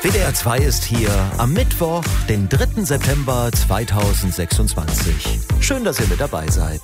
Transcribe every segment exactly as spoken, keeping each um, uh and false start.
W D R zwei ist hier am Mittwoch, den dritten September zweitausendsechsundzwanzig. Schön, dass ihr mit dabei seid.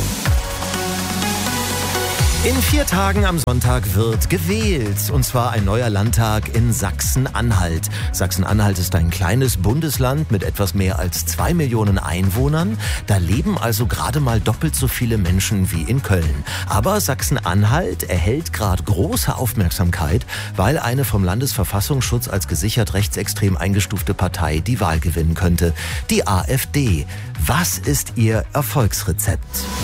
In vier Tagen am Sonntag wird gewählt, und zwar ein neuer Landtag in Sachsen-Anhalt. Sachsen-Anhalt ist ein kleines Bundesland mit etwas mehr als zwei Millionen Einwohnern. Da leben also gerade mal doppelt so viele Menschen wie in Köln. Aber Sachsen-Anhalt erhält gerade große Aufmerksamkeit, weil eine vom Landesverfassungsschutz als gesichert rechtsextrem eingestufte Partei die Wahl gewinnen könnte. Die AfD. Was ist ihr Erfolgsrezept?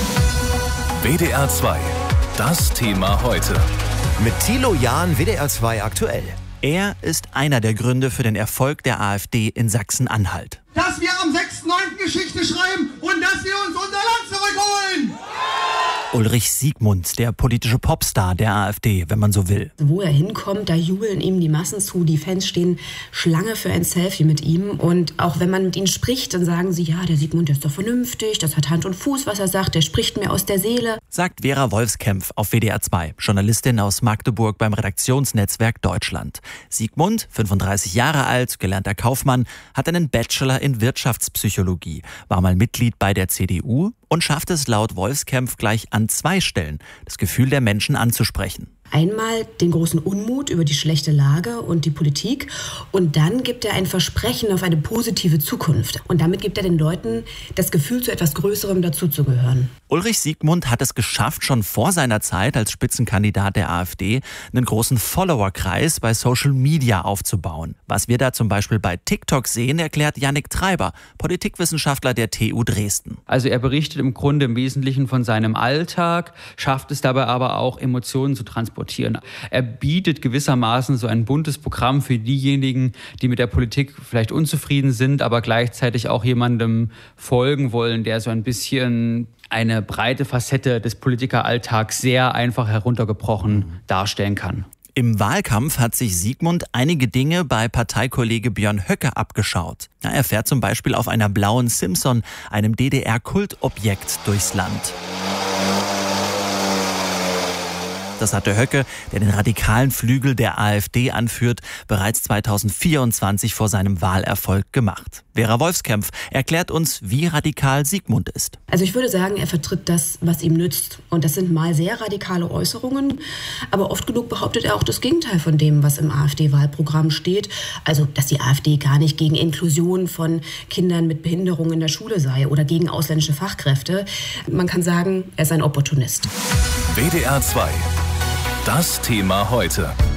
W D R zwei. Das Thema heute. Mit Thilo Jahn, W D R zwei aktuell. Er ist einer der Gründe für den Erfolg der AfD in Sachsen-Anhalt. Dass wir am sechsten neunten Geschichte schreiben und dass wir uns unser Land zurückholen. Ulrich Siegmund, der politische Popstar der AfD, wenn man so will. Wo er hinkommt, da jubeln ihm die Massen zu. Die Fans stehen Schlange für ein Selfie mit ihm. Und auch wenn man mit ihnen spricht, dann sagen sie, ja, der Siegmund, der ist doch vernünftig, das hat Hand und Fuß, was er sagt, der spricht mir aus der Seele. Sagt Vera Wolfskämpf auf W D R zwei, Journalistin aus Magdeburg beim Redaktionsnetzwerk Deutschland. Siegmund, fünfunddreißig Jahre alt, gelernter Kaufmann, hat einen Bachelor in Wirtschaftspsychologie, war mal Mitglied bei der C D U und schafft es laut Wolfskämpf gleich an zwei Stellen, das Gefühl der Menschen anzusprechen. Einmal den großen Unmut über die schlechte Lage und die Politik, und dann gibt er ein Versprechen auf eine positive Zukunft. Und damit gibt er den Leuten das Gefühl, zu etwas Größerem dazuzugehören. Ulrich Siegmund hat es geschafft, schon vor seiner Zeit als Spitzenkandidat der AfD einen großen Followerkreis bei Social Media aufzubauen. Was wir da zum Beispiel bei TikTok sehen, erklärt Yannick Treiber, Politikwissenschaftler der T U Dresden. Also er berichtet im Grunde im Wesentlichen von seinem Alltag, schafft es dabei aber auch, Emotionen zu transportieren. Er bietet gewissermaßen so ein buntes Programm für diejenigen, die mit der Politik vielleicht unzufrieden sind, aber gleichzeitig auch jemandem folgen wollen, der so ein bisschen eine breite Facette des Politikeralltags sehr einfach heruntergebrochen darstellen kann. Im Wahlkampf hat sich Siegmund einige Dinge bei Parteikollege Björn Höcke abgeschaut. Er fährt zum Beispiel auf einer blauen Simson, einem D D R-Kultobjekt, durchs Land. Das hatte Höcke, der den radikalen Flügel der AfD anführt, bereits zweitausendvierundzwanzig vor seinem Wahlerfolg gemacht. Vera Wolfskämpf erklärt uns, wie radikal Siegmund ist. Also ich würde sagen, er vertritt das, was ihm nützt. Und das sind mal sehr radikale Äußerungen, aber oft genug behauptet er auch das Gegenteil von dem, was im AfD-Wahlprogramm steht. Also, dass die AfD gar nicht gegen Inklusion von Kindern mit Behinderung in der Schule sei oder gegen ausländische Fachkräfte. Man kann sagen, er ist ein Opportunist. W D R zwei. Das Thema heute.